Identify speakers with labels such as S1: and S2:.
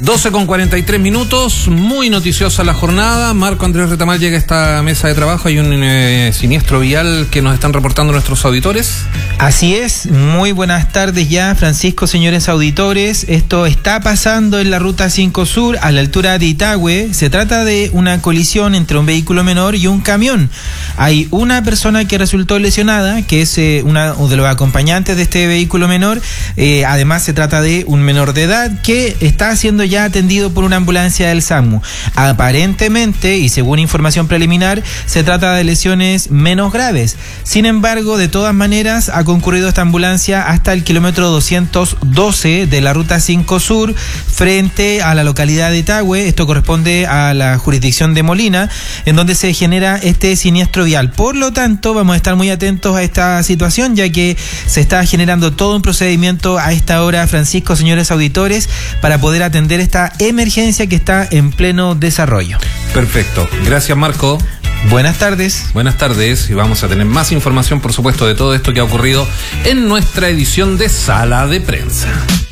S1: 12:43, muy noticiosa la jornada. Marco Andrés Retamal llega a esta mesa de trabajo. Hay un siniestro vial que nos están reportando nuestros auditores.
S2: Así es, muy buenas tardes ya, Francisco, señores auditores. Esto está pasando en la Ruta 5 Sur, a la altura de Itagüe. Se trata de una colisión entre un vehículo menor y un camión. Hay una persona que resultó lesionada, que es una de los acompañantes de este vehículo menor. Además, se trata de un menor de edad que está siendo ya atendido por una ambulancia del SAMU. Aparentemente, y según información preliminar, se trata de lesiones menos graves. Sin embargo, de todas maneras, ha concurrido esta ambulancia hasta el kilómetro 212 de la Ruta 5 Sur, frente a la localidad de Itagüe. Esto corresponde a la jurisdicción de Molina, en donde se genera este siniestro vial. Por lo tanto, vamos a estar muy atentos a esta situación, ya que se está generando todo un procedimiento a esta hora, Francisco, señores auditores, para poder atender esta emergencia que está en pleno desarrollo.
S1: Perfecto. Gracias, Marco.
S2: Buenas tardes.
S1: Buenas tardes, y vamos a tener más información, por supuesto, de todo esto que ha ocurrido en nuestra edición de Sala de Prensa.